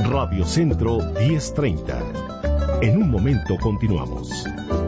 Radio Centro 1030. En un momento continuamos.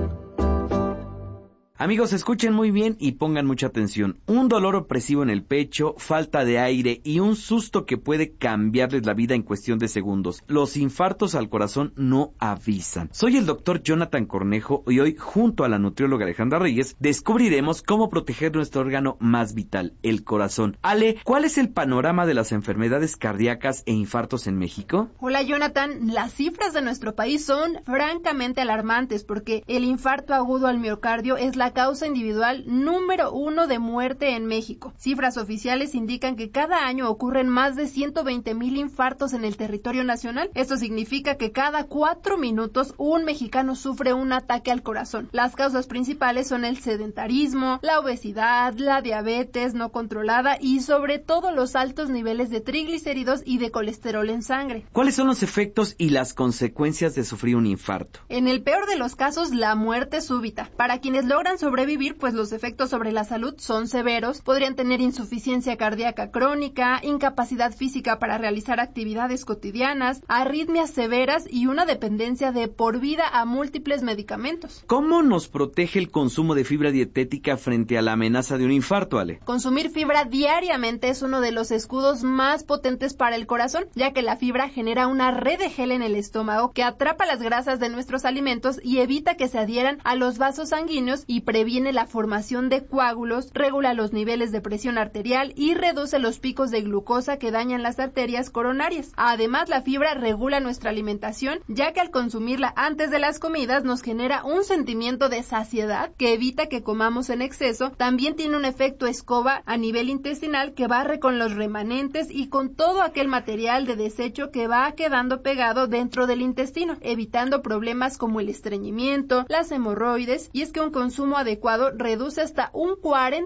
Amigos, escuchen muy bien y pongan mucha atención. Un dolor opresivo en el pecho, falta de aire y un susto que puede cambiarles la vida en cuestión de segundos. Los infartos al corazón no avisan. Soy el doctor Jonathan Cornejo y hoy, junto a la nutrióloga Alejandra Reyes, descubriremos cómo proteger nuestro órgano más vital, el corazón. Ale, ¿cuál es el panorama de las enfermedades cardíacas e infartos en México? Hola Jonathan, las cifras de nuestro país son francamente alarmantes porque el infarto agudo al miocardio es la causa individual número 1 de muerte en México. Cifras oficiales indican que cada año ocurren más de 120,000 infartos en el territorio nacional. Esto significa que cada 4 minutos un mexicano sufre un ataque al corazón. Las causas principales son el sedentarismo, la obesidad, la diabetes no controlada y sobre todo los altos niveles de triglicéridos y de colesterol en sangre. ¿Cuáles son los efectos y las consecuencias de sufrir un infarto? En el peor de los casos, la muerte súbita. Para quienes logran sobrevivir, pues los efectos sobre la salud son severos. Podrían tener insuficiencia cardíaca crónica, incapacidad física para realizar actividades cotidianas, arritmias severas y una dependencia de por vida a múltiples medicamentos. ¿Cómo nos protege el consumo de fibra dietética frente a la amenaza de un infarto, Ale? Consumir fibra diariamente es uno de los escudos más potentes para el corazón, ya que la fibra genera una red de gel en el estómago que atrapa las grasas de nuestros alimentos y evita que se adhieran a los vasos sanguíneos y previene la formación de coágulos, regula los niveles de presión arterial y reduce los picos de glucosa que dañan las arterias coronarias. Además, la fibra regula nuestra alimentación, ya que al consumirla antes de las comidas nos genera un sentimiento de saciedad que evita que comamos en exceso. También tiene un efecto escoba a nivel intestinal que barre con los remanentes y con todo aquel material de desecho que va quedando pegado dentro del intestino, evitando problemas como el estreñimiento, las hemorroides, y es que un consumo adecuado reduce hasta un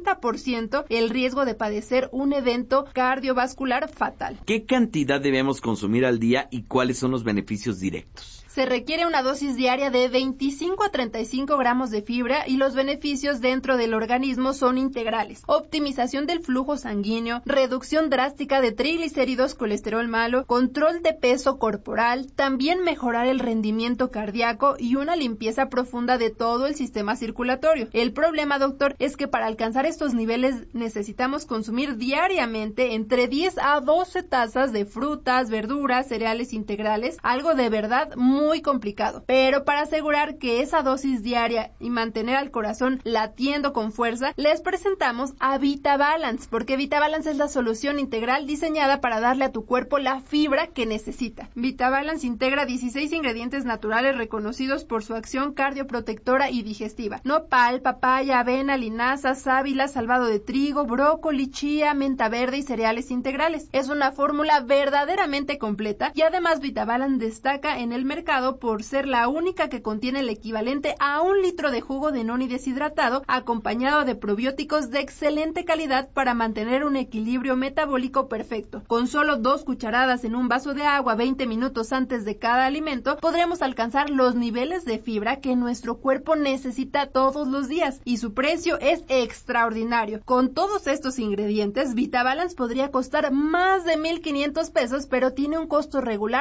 40% el riesgo de padecer un evento cardiovascular fatal. ¿Qué cantidad debemos consumir al día y cuáles son los beneficios directos? Se requiere una dosis diaria de 25 a 35 gramos de fibra y los beneficios dentro del organismo son integrales. Optimización del flujo sanguíneo, reducción drástica de triglicéridos, colesterol malo, control de peso corporal, también mejorar el rendimiento cardíaco y una limpieza profunda de todo el sistema circulatorio. El problema, doctor, es que para alcanzar estos niveles necesitamos consumir diariamente entre 10 a 12 tazas de frutas, verduras, cereales integrales, algo de verdad muy complicado. Pero para asegurar que esa dosis diaria y mantener al corazón latiendo con fuerza, les presentamos a VitaBalance, porque VitaBalance es la solución integral diseñada para darle a tu cuerpo la fibra que necesita. VitaBalance integra 16 ingredientes naturales reconocidos por su acción cardioprotectora y digestiva. Nopal, papaya, avena, linaza, sábila, salvado de trigo, brócoli, chía, menta verde y cereales integrales. Es una fórmula verdaderamente completa y además VitaBalance destaca en el mercado por ser la única que contiene el equivalente a 1 litro de jugo de noni deshidratado acompañado de probióticos de excelente calidad para mantener un equilibrio metabólico perfecto. Con solo 2 cucharadas en un vaso de agua 20 minutos antes de cada alimento, podremos alcanzar los niveles de fibra que nuestro cuerpo necesita todos los días y su precio es extraordinario. Con todos estos ingredientes, VitaBalance podría costar más de 1,500 pesos, pero tiene un costo regular